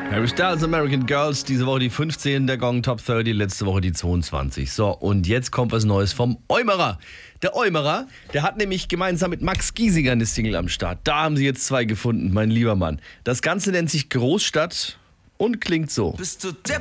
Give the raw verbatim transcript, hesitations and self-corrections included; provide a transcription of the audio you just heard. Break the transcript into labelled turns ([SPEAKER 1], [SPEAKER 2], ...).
[SPEAKER 1] Harry Styles, American Girls, diese Woche die fünfzehn der Gong Top dreißig, letzte Woche die zweiundzwanzig. So, und jetzt kommt was Neues vom Eumerer. Der Eumerer, der hat nämlich gemeinsam mit Max Giesinger eine Single am Start. Da haben sie jetzt zwei gefunden, mein lieber Mann. Das Ganze nennt sich Großstadt und klingt so.
[SPEAKER 2] Bist du der